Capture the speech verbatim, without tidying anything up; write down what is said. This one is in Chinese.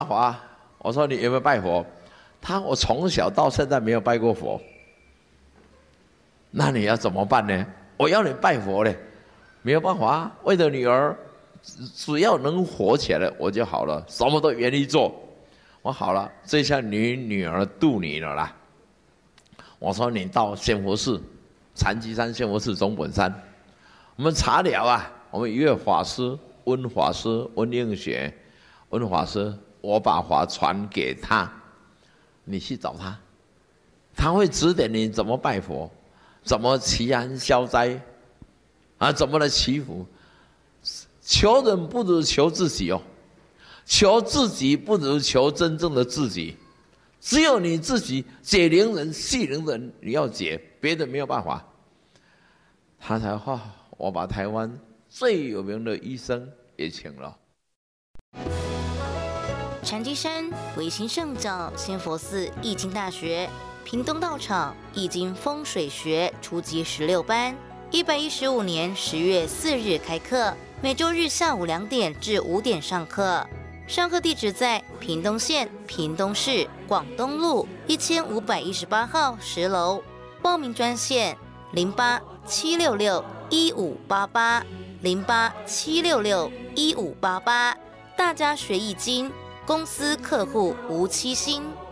华，我说你有没有拜佛？他我从小到现在没有拜过佛。那你要怎么办呢？我要你拜佛嘞，没有办法，为了女儿，只要能活起来我就好了，什么都愿意做。我好了，这下你女儿度你了啦。我说你到仙佛寺，禅机山仙佛寺中本山，我们查了啊，我们一位法师温法师温应学，温法师，我把法传给他，你去找他，他会指点你怎么拜佛，怎么祈安消灾，啊，怎么来祈福。求人不如求自己哦，求自己不如求真正的自己。只有你自己解铃人系铃人，你要解，别的没有办法。他才话，我把台湾最有名的医生也请了。 禅机山维新圣教仙佛寺易经大学，屏东道场易经风水学初级十六班，一百一十五年十月四日开课，每周日下午两点至五点上课。上课地址在屏东县屏东市广东路一千五百一十八号十楼。报名专线零八七六六一五八八零八七六六一五八八。大家学易经，公司客户无欺心。